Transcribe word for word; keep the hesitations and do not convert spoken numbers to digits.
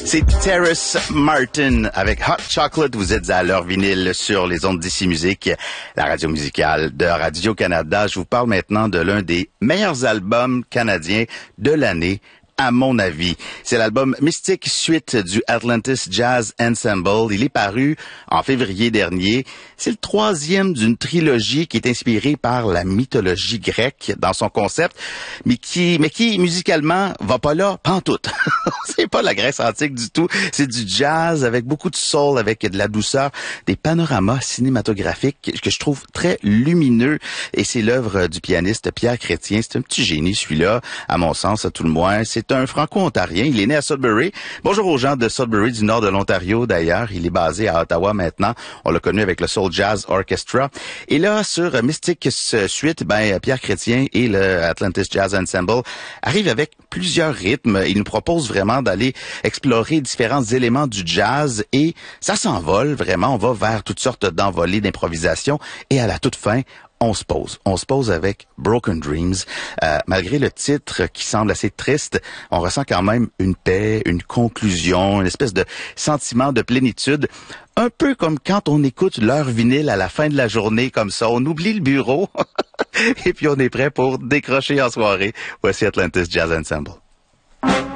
C'est Terrace Martin avec Hot Chocolate. Vous êtes à l'heure vinyle sur les ondes d'Ici Musique, la radio musicale de Radio-Canada. Je vous parle maintenant de l'un des meilleurs albums canadiens de l'année, à mon avis. C'est l'album Mystic Suite du Atlantis Jazz Ensemble. Il est paru en février dernier. C'est le troisième d'une trilogie qui est inspirée par la mythologie grecque dans son concept, mais qui, mais qui musicalement va pas là, pantoute. C'est pas la Grèce antique du tout. C'est du jazz avec beaucoup de soul, avec de la douceur, des panoramas cinématographiques que je trouve très lumineux. Et c'est l'œuvre du pianiste Pierre Chrétien. C'est un petit génie, celui-là, à mon sens, à tout le moins. C'est un Franco-Ontarien. Il est né à Sudbury. Bonjour aux gens de Sudbury, du nord de l'Ontario d'ailleurs. Il est basé à Ottawa maintenant. On l'a connu avec le Soul Jazz Orchestra. Et là, sur Mystic Suite, ben Pierre Chrétien et le Atlantis Jazz Ensemble arrivent avec plusieurs rythmes. Il nous propose vraiment d'aller explorer différents éléments du jazz et ça s'envole vraiment. On va vers toutes sortes d'envolées d'improvisation et à la toute fin, on se pose. On se pose avec Broken Dreams. Euh, malgré le titre qui semble assez triste, on ressent quand même une paix, une conclusion, une espèce de sentiment de plénitude. Un peu comme quand on écoute l'heure vinyle à la fin de la journée comme ça. On oublie le bureau et puis on est prêt pour décrocher en soirée. Voici Atlantis Jazz Ensemble.